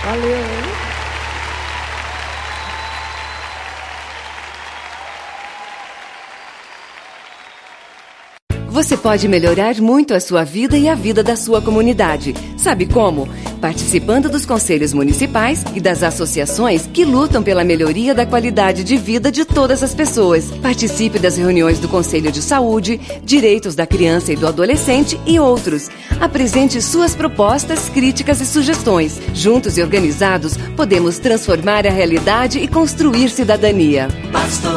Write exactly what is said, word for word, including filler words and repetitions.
Valeu. Você pode melhorar muito a sua vida e a vida da sua comunidade. Sabe como? Participando dos conselhos municipais e das associações que lutam pela melhoria da qualidade de vida de todas as pessoas. Participe das reuniões do Conselho de Saúde, Direitos da Criança e do Adolescente e outros. Apresente suas propostas, críticas e sugestões. Juntos e organizados, podemos transformar a realidade e construir cidadania.